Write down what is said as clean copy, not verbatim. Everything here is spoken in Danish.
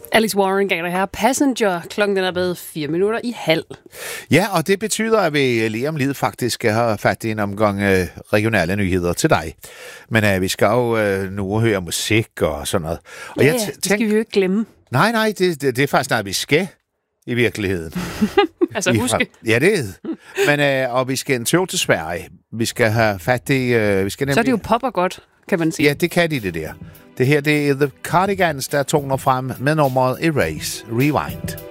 Alice Warren gav dig her Passenger. Klokken er blevet 4:04. Ja, og det betyder, at vi lige om lidt faktisk skal have fat i en omgang regionale nyheder til dig. Men vi skal jo nu høre musik og sådan noget. Og ja, det skal vi jo ikke glemme. Nej, det er faktisk noget, vi skal i virkeligheden. Altså huske. Ja, det er det. Men, og vi skal en tur til Sverige. Vi skal have fat i... vi skal nemlig... Så er det jo popper godt, kan man sige. Ja, det kan de det der. Det her, det er The Cardigans, der toner frem med nummeret Erase Rewind.